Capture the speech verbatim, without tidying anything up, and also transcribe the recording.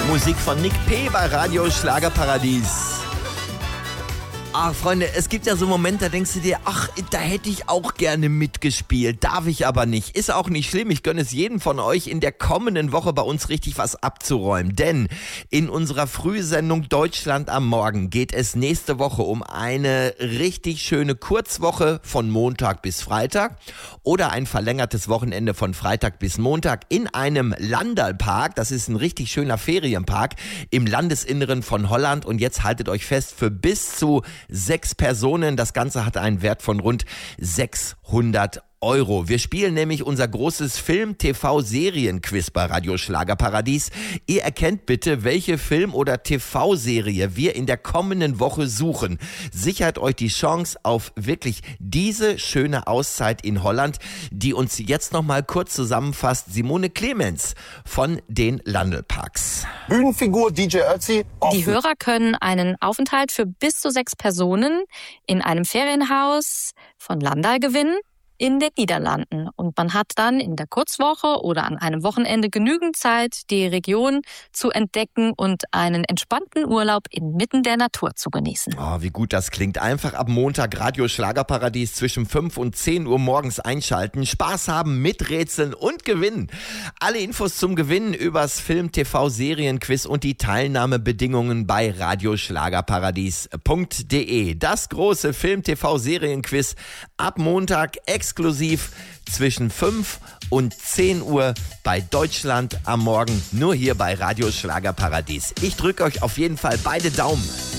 Musik von Nick P. bei Radio Schlagerparadies. Ach, Freunde, es gibt ja so Momente, da denkst du dir, ach, da hätte ich auch gerne mitgespielt, darf ich aber nicht. Ist auch nicht schlimm, ich gönne es jedem von euch, in der kommenden Woche bei uns richtig was abzuräumen. Denn in unserer Frühsendung Deutschland am Morgen geht es nächste Woche um eine richtig schöne Kurzwoche von Montag bis Freitag oder ein verlängertes Wochenende von Freitag bis Montag in einem Landalpark. Das ist ein richtig schöner Ferienpark im Landesinneren von Holland. Und jetzt haltet euch fest, für bis zu sechs Personen. Das Ganze hat einen Wert von rund sechshundert Euro. Wir spielen nämlich unser großes Film-T V-Serien-Quiz bei Radio Schlagerparadies. Ihr erkennt bitte, welche Film- oder T V-Serie wir in der kommenden Woche suchen. Sichert euch die Chance auf wirklich diese schöne Auszeit in Holland, die uns jetzt nochmal kurz zusammenfasst Simone Clemens von den Landalparks. Bühnenfigur D J Ötzi. Die Hörer können einen Aufenthalt für bis zu sechs Personen in einem Ferienhaus von Landal gewinnen in den Niederlanden. Und man hat dann in der Kurzwoche oder an einem Wochenende genügend Zeit, die Region zu entdecken und einen entspannten Urlaub inmitten der Natur zu genießen. Oh, wie gut das klingt. Einfach ab Montag Radio Schlagerparadies zwischen fünf und zehn Uhr morgens einschalten, Spaß haben, miträtseln und gewinnen. Alle Infos zum Gewinnen übers Film-T V-Serienquiz und die Teilnahmebedingungen bei radioschlagerparadies punkt de. Das große Film-T V-Serienquiz ab Montag exklusiv zwischen fünf und zehn Uhr bei Deutschland am Morgen, nur hier bei Radio Schlagerparadies. Ich drücke euch auf jeden Fall beide Daumen.